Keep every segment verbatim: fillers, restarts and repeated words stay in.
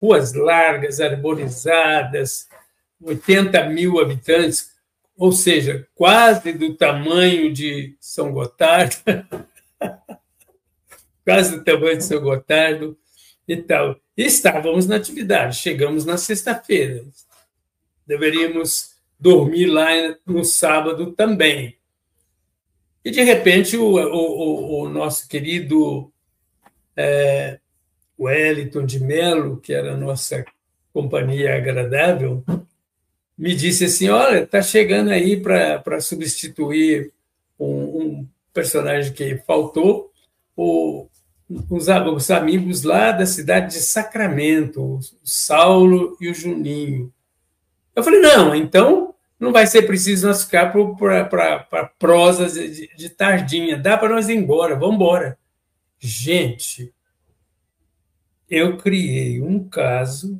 ruas largas, arborizadas, oitenta mil habitantes, ou seja, quase do tamanho de São Gotardo, quase do tamanho de São Gotardo e tal. E estávamos na atividade, chegamos na sexta-feira. Deveríamos dormir lá no sábado também. E, de repente, o, o, o nosso querido é, Wellington de Mello, que era a nossa companhia agradável, me disse assim, olha, está chegando aí para substituir um, um personagem que faltou, o, os, os amigos lá da cidade de Sacramento, o Saulo e o Juninho. Eu falei, não, então não vai ser preciso nós ficar para prosas de, de tardinha, dá para nós ir embora, vamos embora. Gente, eu criei um caso,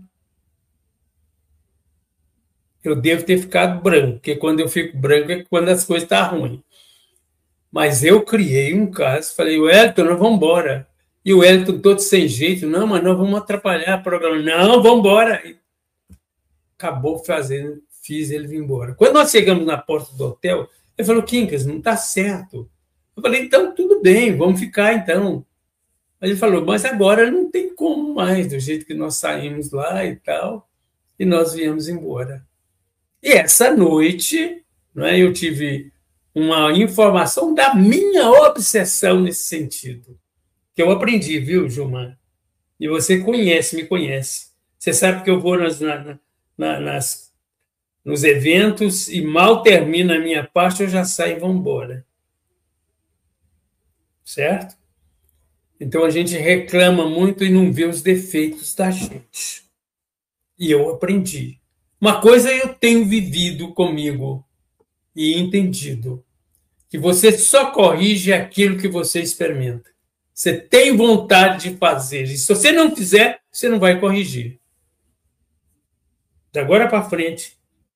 eu devo ter ficado branco, porque quando eu fico branco é quando as coisas estão ruins. Mas eu criei um caso, falei, Wellington, nós vamos embora. E o Wellington todo sem jeito, não, mas nós vamos atrapalhar o programa. Não, vamos embora. Acabou fazendo, fiz ele vir embora. Quando nós chegamos na porta do hotel, ele falou, Quincas, não está certo. Eu falei, então, tudo bem, vamos ficar, então. Ele falou, mas agora não tem como mais, do jeito que nós saímos lá e tal, e nós viemos embora. E essa noite, não é, eu tive uma informação da minha obsessão nesse sentido, que eu aprendi, viu, Gilmar? E você conhece, me conhece. Você sabe que eu vou nas, na, na, nas, nos eventos e mal termina a minha parte, eu já saio e vou embora. Certo? Então, a gente reclama muito e não vê os defeitos da gente. E eu aprendi. Uma coisa eu tenho vivido comigo e entendido, que você só corrige aquilo que você experimenta. Você tem vontade de fazer. E se você não fizer, você não vai corrigir. Da agora para frente,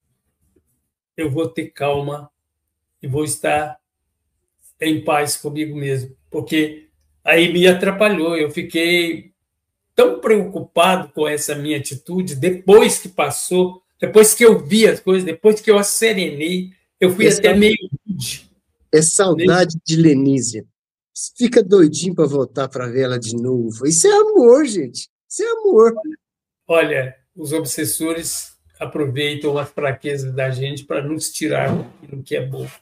eu vou ter calma e vou estar em paz comigo mesmo. Porque aí me atrapalhou. Eu fiquei tão preocupado com essa minha atitude depois que passou, depois que eu vi as coisas, depois que eu serenei, eu fui Essa, até meio rude. É saudade de Lenise. Fica doidinho para voltar para ver ela de novo. Isso é amor, gente. Isso é amor. Olha, os obsessores aproveitam as fraquezas da gente para nos tirar aquilo que é bom.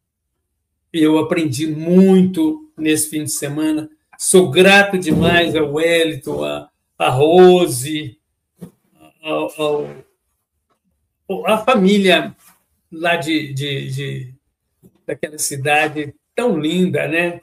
E eu aprendi muito nesse fim de semana. Sou grato demais ao Wellington, a, a Rose, ao, ao, a família lá de, de, de, daquela cidade tão linda, né?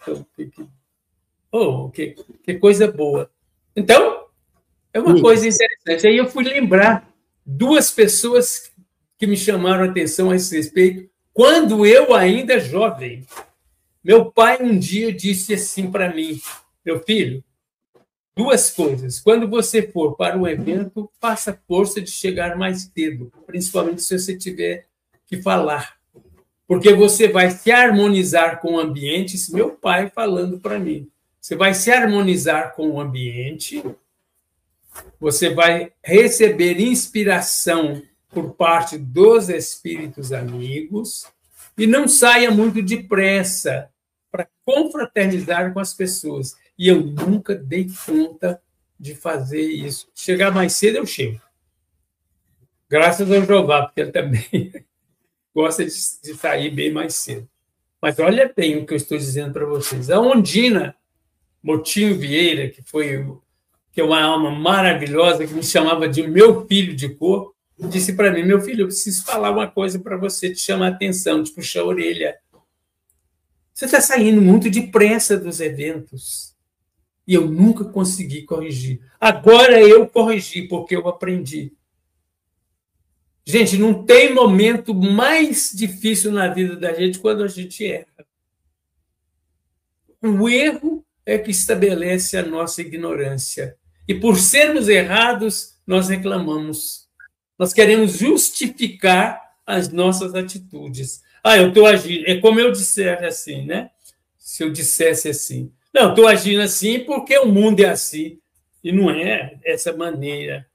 Oh, que, que coisa boa. Então, é uma Sim. coisa interessante. Aí eu fui lembrar duas pessoas que me chamaram a atenção a esse respeito quando eu ainda jovem. Meu pai um dia disse assim para mim, meu filho, duas coisas. Quando você for para um evento, faça força de chegar mais cedo, principalmente se você tiver que falar. Porque você vai se harmonizar com o ambiente, isso meu pai falando para mim. Você vai se harmonizar com o ambiente, você vai receber inspiração por parte dos espíritos amigos e não saia muito depressa para confraternizar com as pessoas. E eu nunca dei conta de fazer isso. Chegar mais cedo, eu chego. Graças ao Jeová, porque ele também gosta de, de sair bem mais cedo. Mas olha bem o que eu estou dizendo para vocês. A Ondina Motinho Vieira, que foi que é uma alma maravilhosa, que me chamava de meu filho de cor, disse para mim, meu filho, eu preciso falar uma coisa para você, te chamar a atenção, te puxar a orelha. Você está saindo muito depressa dos eventos. E eu nunca consegui corrigir. Agora eu corrigi, porque eu aprendi. Gente, não tem momento mais difícil na vida da gente quando a gente erra. O erro é que estabelece a nossa ignorância. E por sermos errados, nós reclamamos. Nós queremos justificar as nossas atitudes. Ah, eu estou agindo... É como eu dissesse assim, né? Se eu dissesse assim. Não, estou agindo assim porque o mundo é assim. E não é dessa maneira.